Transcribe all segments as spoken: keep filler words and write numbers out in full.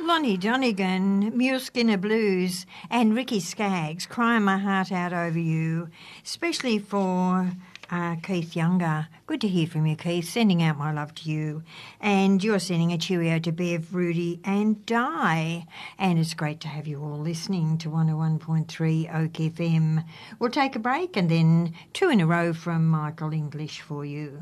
Lonnie Donegan, Mule Skinner Blues, and Ricky Skaggs, Crying My Heart Out Over You, especially for uh, Keith Younger. Good to hear from you, Keith. Sending out my love to you. And you're sending a cheerio to Bev, Rudy and Di. And it's great to have you all listening to one oh one point three Oak F M. We'll take a break and then two in a row from Michael English for you.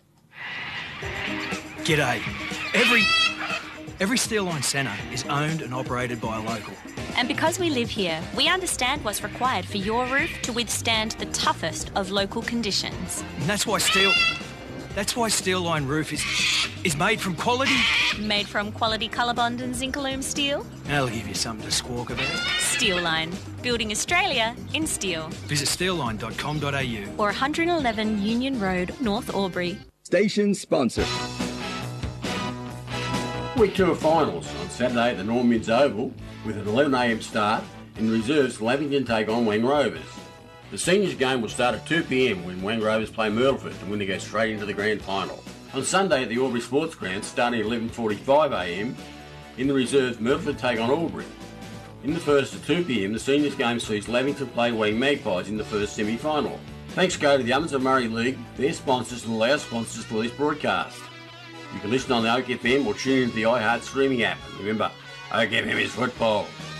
G'day. Every... Every Steel Line Centre is owned and operated by a local. And because we live here, we understand what's required for your roof to withstand the toughest of local conditions. And that's why Steel... That's why Steel Line Roof is is made from quality... Made from quality Colorbond and Zincalume steel. That'll give you something to squawk about. Steel Line. Building Australia in steel. Visit steel line dot com dot a u. Or one eleven Union Road, North Albury. Station sponsor. Week two of finals on Saturday at the Norm Mids Oval with an eleven a m start and the reserves Lavington take on Wang Rovers. The seniors game will start at two p m when Wang Rovers play Myrtleford to win to go straight into the grand final. On Sunday at the Albury Sports Ground starting at eleven forty-five a m in the reserves Myrtleford take on Albury. In the first at two p m the seniors game sees Lavington play Wang Magpies in the first semi-final. Thanks go to the Ovens of Murray League, their sponsors and our sponsors for this broadcast. You can listen on the Oak F M or tune into the iHeart streaming app. Remember, Oak F M is football.